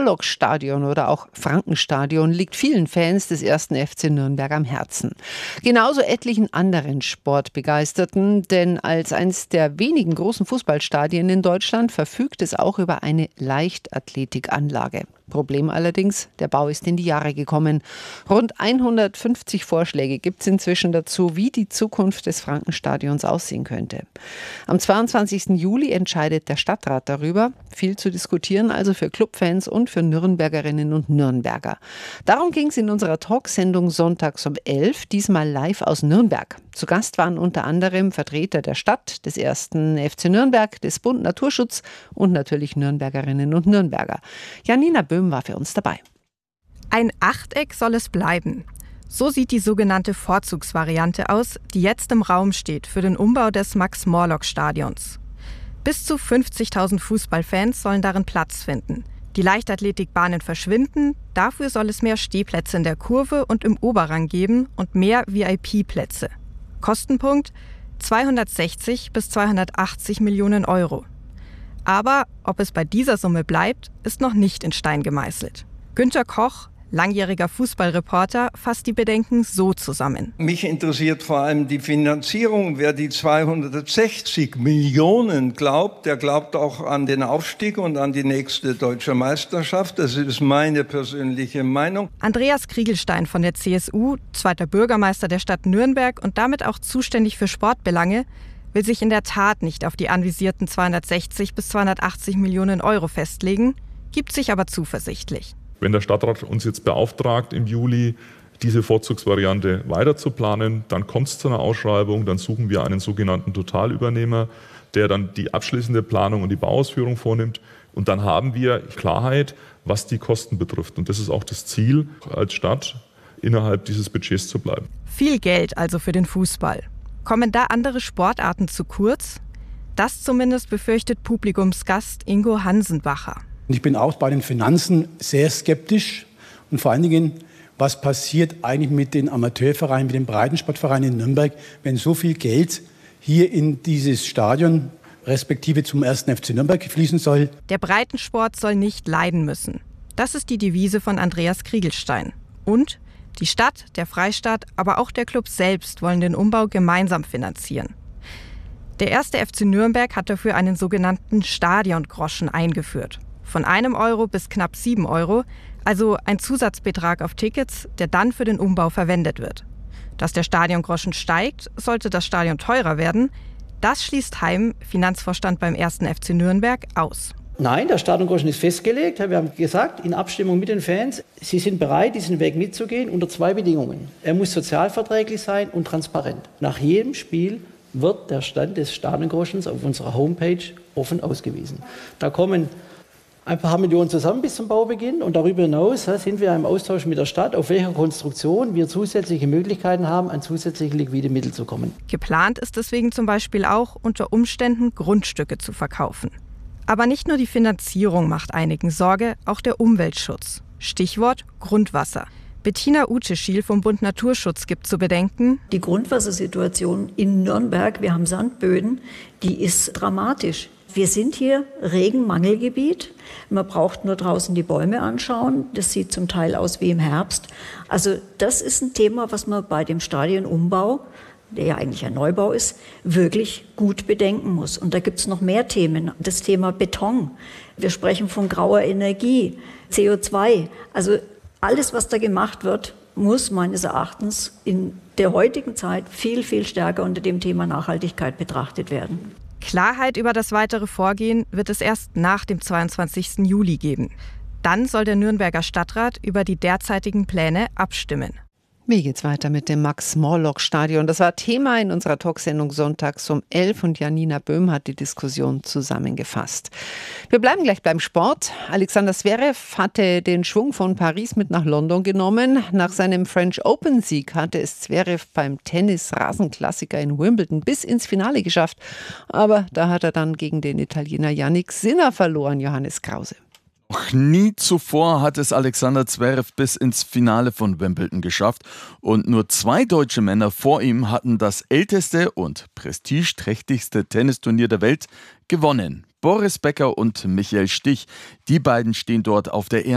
Max-Morlock-Stadion oder auch Frankenstadion liegt vielen Fans des 1. FC Nürnberg am Herzen. Genauso etlichen anderen Sportbegeisterten, denn als eines der wenigen großen Fußballstadien in Deutschland verfügt es auch über eine Leichtathletikanlage. Problem allerdings, der Bau ist in die Jahre gekommen. Rund 150 Vorschläge gibt es inzwischen dazu, wie die Zukunft des Frankenstadions aussehen könnte. Am 22. Juli entscheidet der Stadtrat darüber. Viel zu diskutieren also für Clubfans und für Nürnbergerinnen und Nürnberger. Darum ging es in unserer Talksendung sonntags um 11, diesmal live aus Nürnberg. Zu Gast waren unter anderem Vertreter der Stadt, des 1. FC Nürnberg, des Bund Naturschutz und natürlich Nürnbergerinnen und Nürnberger. Janina Böhm war für uns dabei. Ein Achteck soll es bleiben. So sieht die sogenannte Vorzugsvariante aus, die jetzt im Raum steht für den Umbau des Max-Morlock-Stadions. Bis zu 50.000 Fußballfans sollen darin Platz finden. Die Leichtathletikbahnen verschwinden, dafür soll es mehr Stehplätze in der Kurve und im Oberrang geben und mehr VIP-Plätze. Kostenpunkt 260 bis 280 Millionen Euro. Aber ob es bei dieser Summe bleibt, ist noch nicht in Stein gemeißelt. Günter Koch, langjähriger Fußballreporter, fasst die Bedenken so zusammen. Mich interessiert vor allem die Finanzierung. Wer die 260 Millionen glaubt, der glaubt auch an den Aufstieg und an die nächste deutsche Meisterschaft. Das ist meine persönliche Meinung. Andreas Kriegelstein von der CSU, zweiter Bürgermeister der Stadt Nürnberg und damit auch zuständig für Sportbelange, will sich in der Tat nicht auf die anvisierten 260 bis 280 Millionen Euro festlegen, gibt sich aber zuversichtlich. Wenn der Stadtrat uns jetzt beauftragt, im Juli diese Vorzugsvariante weiterzuplanen, dann kommt es zu einer Ausschreibung, dann suchen wir einen sogenannten Totalübernehmer, der dann die abschließende Planung und die Bauausführung vornimmt. Und dann haben wir Klarheit, was die Kosten betrifft. Und das ist auch das Ziel, als Stadt innerhalb dieses Budgets zu bleiben. Viel Geld also für den Fußball. Kommen da andere Sportarten zu kurz? Das zumindest befürchtet Publikumsgast Ingo Hansenbacher. Ich bin auch bei den Finanzen sehr skeptisch und vor allen Dingen, was passiert eigentlich mit den Amateurvereinen, mit den Breitensportvereinen in Nürnberg, wenn so viel Geld hier in dieses Stadion respektive zum 1. FC Nürnberg fließen soll. Der Breitensport soll nicht leiden müssen. Das ist die Devise von Andreas Kriegelstein. Und die Stadt, der Freistaat, aber auch der Club selbst wollen den Umbau gemeinsam finanzieren. Der 1. FC Nürnberg hat dafür einen sogenannten Stadiongroschen eingeführt. Von 1 Euro bis knapp 7 Euro, also ein Zusatzbetrag auf Tickets, der dann für den Umbau verwendet wird. Dass der Stadiongroschen steigt, sollte das Stadion teurer werden. Das schließt Heim, Finanzvorstand beim 1. FC Nürnberg, aus. Nein, der Stadiongroschen ist festgelegt. Wir haben gesagt, in Abstimmung mit den Fans, sie sind bereit, diesen Weg mitzugehen unter 2 Bedingungen. Er muss sozialverträglich sein und transparent. Nach jedem Spiel wird der Stand des Stadiongroschens auf unserer Homepage offen ausgewiesen. Da kommen ein paar Millionen zusammen bis zum Baubeginn und darüber hinaus sind wir im Austausch mit der Stadt, auf welcher Konstruktion wir zusätzliche Möglichkeiten haben, an zusätzliche liquide Mittel zu kommen. Geplant ist deswegen zum Beispiel auch, unter Umständen Grundstücke zu verkaufen. Aber nicht nur die Finanzierung macht einigen Sorge, auch der Umweltschutz. Stichwort Grundwasser. Bettina Uceschiel vom Bund Naturschutz gibt zu bedenken: Die Grundwassersituation in Nürnberg, wir haben Sandböden, die ist dramatisch. Wir sind hier Regenmangelgebiet. Man braucht nur draußen die Bäume anschauen. Das sieht zum Teil aus wie im Herbst. Also das ist ein Thema, was man bei dem Stadionumbau, der ja eigentlich ein Neubau ist, wirklich gut bedenken muss. Und da gibt es noch mehr Themen. Das Thema Beton. Wir sprechen von grauer Energie, CO2. Also alles, was da gemacht wird, muss meines Erachtens in der heutigen Zeit viel, viel stärker unter dem Thema Nachhaltigkeit betrachtet werden. Klarheit über das weitere Vorgehen wird es erst nach dem 22. Juli geben. Dann soll der Nürnberger Stadtrat über die derzeitigen Pläne abstimmen. Wie geht's weiter mit dem Max-Morlock-Stadion? Das war Thema in unserer Talksendung sonntags um 11 und Janina Böhm hat die Diskussion zusammengefasst. Wir bleiben gleich beim Sport. Alexander Zverev hatte den Schwung von Paris mit nach London genommen. Nach seinem French Open-Sieg hatte es Zverev beim Tennis-Rasenklassiker in Wimbledon bis ins Finale geschafft. Aber da hat er dann gegen den Italiener Jannik Sinner verloren, Johannes Krause. Noch nie zuvor hat es Alexander Zverev bis ins Finale von Wimbledon geschafft und nur 2 deutsche Männer vor ihm hatten das älteste und prestigeträchtigste Tennisturnier der Welt gewonnen. Boris Becker und Michael Stich, die beiden stehen dort auf der